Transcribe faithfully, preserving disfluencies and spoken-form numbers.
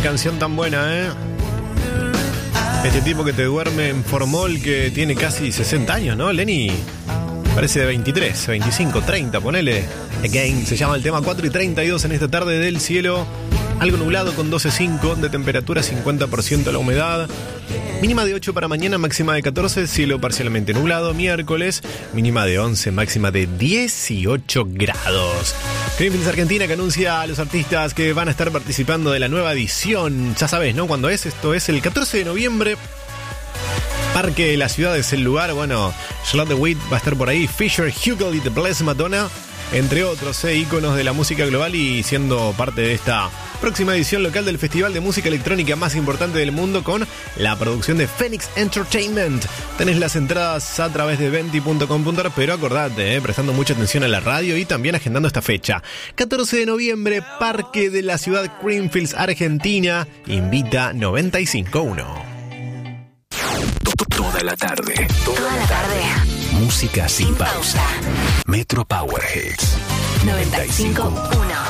canción tan buena, ¿eh? Este tipo que te duerme en Formol, que tiene casi sesenta años, ¿no, Lenny? Parece de veintitrés, veinticinco, treinta, ponele. Again, se llama el tema cuatro y treinta y dos en esta tarde del cielo. Algo nublado con doce coma cinco, de temperatura cincuenta por ciento la humedad. Mínima de ocho para mañana, máxima de catorce, cielo parcialmente nublado. Miércoles, mínima de once, máxima de dieciocho grados. Greenfields Argentina, que anuncia a los artistas que van a estar participando de la nueva edición. Ya sabes, ¿no? ¿Cuándo es? Esto es el catorce de noviembre. Parque de la Ciudad es el lugar. Bueno, Charlotte Witt va a estar por ahí. Fisher, Hugel y The Blessed Madonna, entre otros eh, íconos de la música global, y siendo parte de esta próxima edición local del festival de música electrónica más importante del mundo, con la producción de Phoenix Entertainment. Tenés las entradas a través de venti punto com punto ar, pero acordate, eh, prestando mucha atención a la radio y también agendando esta fecha. catorce de noviembre, Parque de la Ciudad, Greenfields, Argentina, invita noventa y cinco punto uno. Toda la tarde. Toda la tarde. Música sin pausa. Metro Power Hits noventa y cinco punto uno.